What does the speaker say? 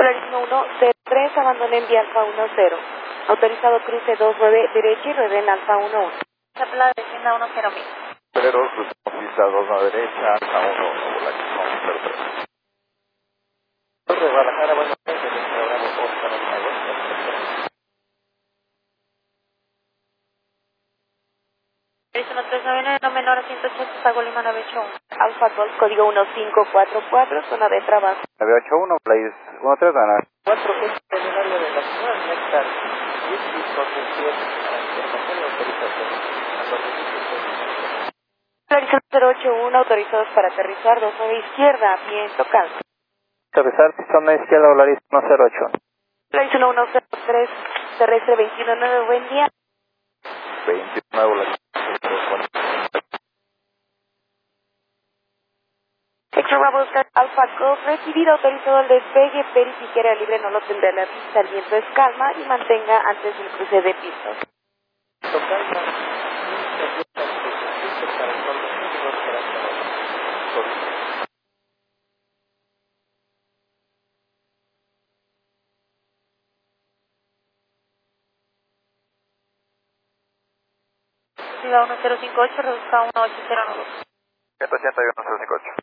Polarismo 1, C3, abandoné en vía Alfa 10. Autorizado cruce 29 derecha y rueda en Alfa 11. Chapla de tienda 10.000. Pero cruzamos pista 29 derecha, Alfa 1, Volarismo 03. Torre Guadalajara, buenas noches, el programa Oscar Octavio. Polarismo 399, no menor a 180, Pago Lima 981. Alfa Golf, código 1544, zona de trabajo. 981, Place 13, ganar. 4 en el área de la ciudad, Nectar, Whisky, conducción a información y autorización. A los requisitos. Polarismo 081, autorizados para aterrizar 29 izquierda, viento calma. Aterrizar, pistón izquierda, Volarismo 08. Polarismo 103, terrestre 219, buen día. 29, Volarismo 03. Extra Bravo Oscar Alfa Golf, recibido, autorizado el despegue, verifique área libre, no lo tendrá a la vista, el viento es calma y mantenga antes del cruce de pistas. Calma. Ciudad 1058, reduzca 1809. 181, 058.